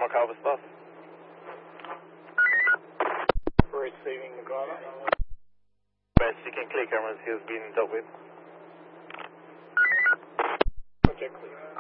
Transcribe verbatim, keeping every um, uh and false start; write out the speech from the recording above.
Park Harbour Staff. Receiving the driver. Best you can clear cameras, he has been dealt with. Project clear.